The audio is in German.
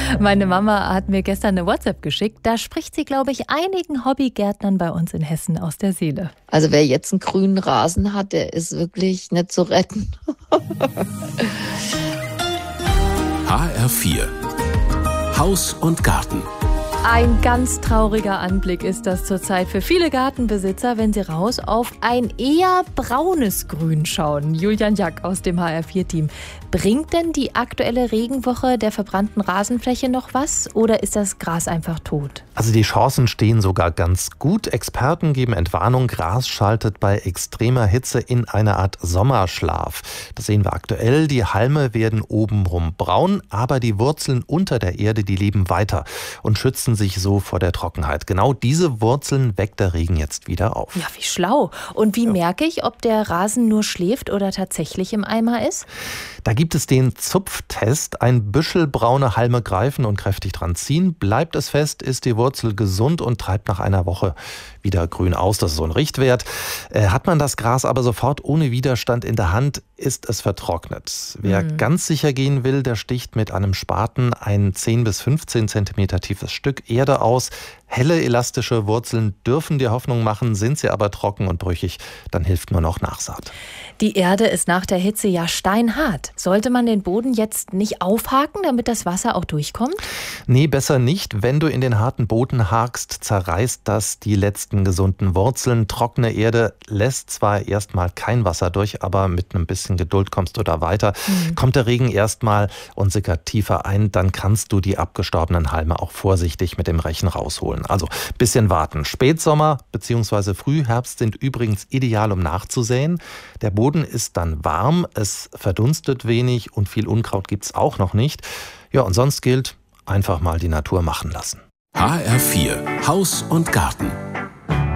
Meine Mama hat mir gestern eine WhatsApp geschickt. Da spricht sie, glaube ich, einigen Hobbygärtnern bei uns in Hessen aus der Seele. Also wer jetzt einen grünen Rasen hat, der ist wirklich nicht zu retten. HR4 Haus und Garten. Ein ganz trauriger Anblick ist das zurzeit für viele Gartenbesitzer, wenn sie raus auf ein eher braunes Grün schauen. Julian Jack aus dem HR4-Team. Bringt denn die aktuelle Regenwoche der verbrannten Rasenfläche noch was oder ist das Gras einfach tot? Also die Chancen stehen sogar ganz gut. Experten geben Entwarnung, Gras schaltet bei extremer Hitze in eine Art Sommerschlaf. Das sehen wir aktuell. Die Halme werden obenrum braun, aber die Wurzeln unter der Erde, die leben weiter und schützen sich so vor der Trockenheit. Genau diese Wurzeln weckt der Regen jetzt wieder auf. Ja, wie schlau. Und wie merke ich, ob der Rasen nur schläft oder tatsächlich im Eimer ist? Da gibt es den Zupftest. Ein Büschel braune Halme greifen und kräftig dran ziehen. Bleibt es fest, ist die Wurzel gesund und treibt nach einer Woche wieder grün aus. Das ist so ein Richtwert. Hat man das Gras aber sofort ohne Widerstand in der Hand, ist es vertrocknet. Wer ganz sicher gehen will, der sticht mit einem Spaten ein 10 bis 15 Zentimeter tiefes Stück Erde aus. Helle, elastische Wurzeln dürfen dir Hoffnung machen, sind sie aber trocken und brüchig, dann hilft nur noch Nachsaat. Die Erde ist nach der Hitze ja steinhart. Sollte man den Boden jetzt nicht aufhaken, damit das Wasser auch durchkommt? Nee, besser nicht. Wenn du in den harten Boden hakst, zerreißt das die letzten gesunden Wurzeln. Trockene Erde lässt zwar erstmal kein Wasser durch, aber mit einem bisschen Geduld kommst du da weiter. Kommt der Regen erstmal und sickert tiefer ein, dann kannst du die abgestorbenen Halme auch vorsichtig mit dem Rechen rausholen. Also bisschen warten. Spätsommer bzw. Frühherbst sind übrigens ideal, um nachzusäen. Der Boden ist dann warm, es verdunstet wenig und viel Unkraut gibt's auch noch nicht. Ja, und sonst gilt, einfach mal die Natur machen lassen. HR4 Haus und Garten.